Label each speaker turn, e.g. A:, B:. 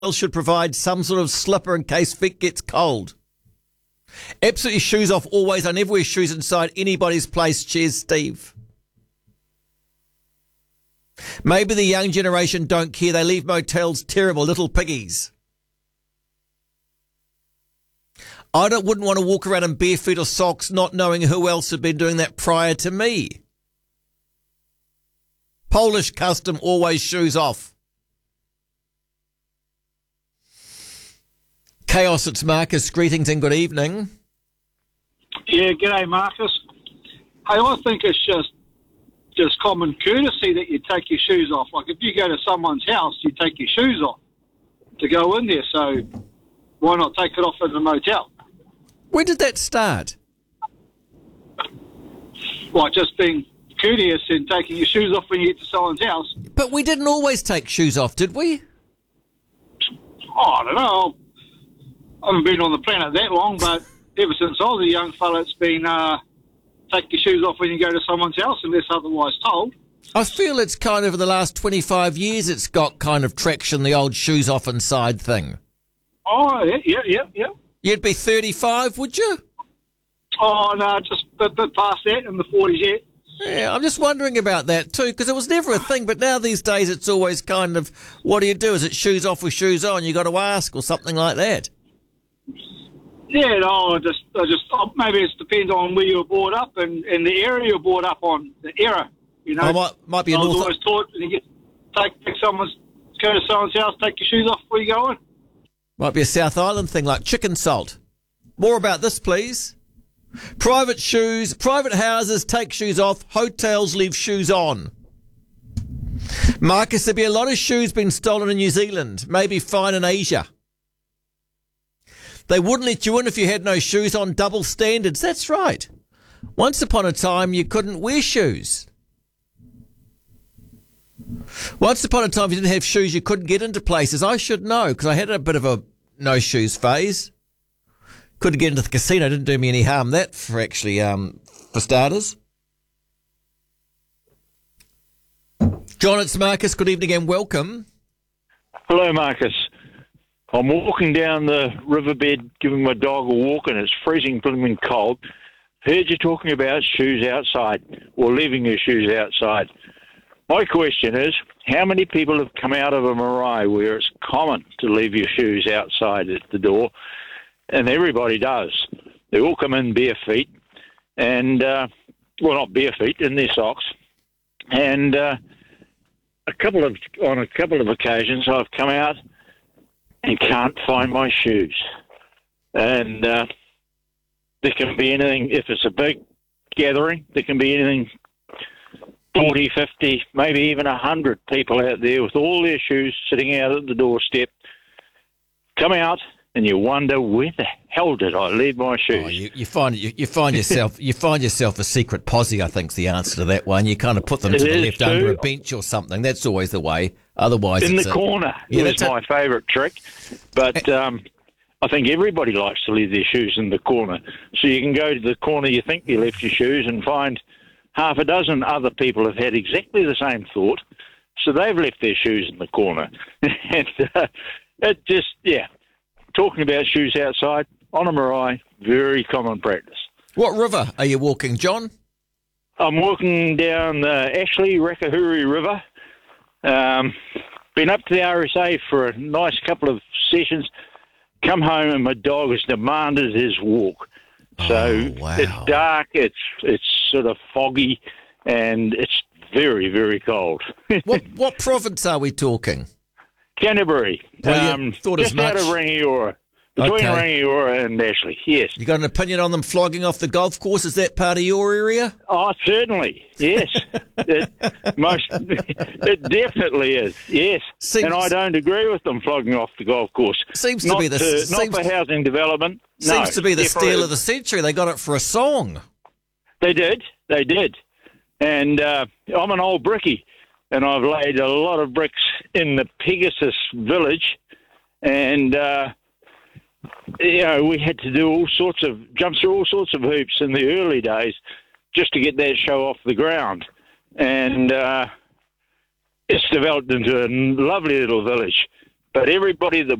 A: should provide some sort of slipper in case feet gets cold. Absolutely shoes off always. I never wear shoes inside anybody's place. Cheers, Steve. Maybe the young generation don't care. They leave motels terrible, little piggies. Wouldn't want to walk around in bare feet or socks not knowing who else had been doing that prior to me. Polish custom, always shoes off. Chaos, it's Marcus. Greetings and good evening.
B: Yeah, g'day, Marcus. Hey, I think it's just common courtesy that you take your shoes off. Like, if you go to someone's house, you take your shoes off to go in there. So why not take it off in the motel?
A: When did that start?
B: Like, just being courteous and taking your shoes off when you get to someone's house.
A: But we didn't always take shoes off, did we?
B: Oh, I don't know. I haven't been on the planet that long, but ever since I was a young fella, it's been take your shoes off when you go to someone's house unless otherwise told.
A: I feel it's kind of in the last 25 years it's got kind of traction, the old shoes off inside thing.
B: Oh, yeah.
A: You'd be 35, would you?
B: Oh, no, just a bit past that, in the 40s yet.
A: Yeah, I'm just wondering about that too, because it was never a thing, but now these days it's always kind of, what do you do? Is it shoes off with shoes on? You got to ask or something like that.
B: Yeah, no, I just maybe it depends on where you were brought up and the area you were brought up on, the era, you know.
A: Might be a
B: I was
A: North...
B: always taught, you go to someone's house, take your shoes off before you go in.
A: Might be a South Island thing like chicken salt. More about this, please. Private houses take shoes off, hotels leave shoes on. Marcus, there'd be a lot of shoes being stolen in New Zealand, maybe fine in Asia. They wouldn't let you in if you had no shoes on, double standards. That's right. Once upon a time, you couldn't wear shoes. Once upon a time, if you didn't have shoes, you couldn't get into places. I should know, because I had a bit of a no-shoes phase. Couldn't get into the casino. Didn't do me any harm, that, for starters. John, it's Marcus. Good evening and welcome.
C: Hello, Marcus. I'm walking down the riverbed giving my dog a walk and it's freezing blooming cold. Heard you talking about shoes outside or leaving your shoes outside. My question is, how many people have come out of a marae where it's common to leave your shoes outside at the door? And everybody does. They all come in bare feet and, well, not bare feet, in their socks. And on a couple of occasions I've come out and can't find my shoes. And there can be anything, if it's a big gathering, there can be anything 40, 50, maybe even 100 people out there with all their shoes sitting out at the doorstep. Come out and you wonder, where the hell did I leave my shoes?
A: Oh, you find yourself a secret posse, I think's the answer to that one. You kind of put them to the left under a bench or something. That's always the way. Otherwise,
C: in the corner is my favourite trick. But I think everybody likes to leave their shoes in the corner. So you can go to the corner you think you left your shoes and find half a dozen other people have had exactly the same thought. So they've left their shoes in the corner. And it just, talking about shoes outside, on a marae, very common practice.
A: What river are you walking, John?
C: I'm walking down the Ashley Rakahuri River. Been up to the RSA for a nice couple of sessions. Come home and my dog has demanded his walk. So
A: wow.
C: It's dark, it's sort of foggy, and it's very, very cold.
A: What province are we talking?
C: Canterbury.
A: Well, thought
C: just
A: as much.
C: Out of Rangiora. Between
A: Okay.
C: Rangiora and Ashley, yes.
A: You got an opinion on them flogging off the golf course? Is that part of your area?
C: Oh, certainly, yes. It definitely is, yes. And I don't agree with them flogging off the golf course.
A: Seems to be
C: not for housing development.
A: Seems to be the steal of the century. They got it for a song.
C: They did. And I'm an old brickie, and I've laid a lot of bricks in the Pegasus village, and we had to do jump through all sorts of hoops in the early days just to get that show off the ground. And it's developed into a lovely little village. But everybody that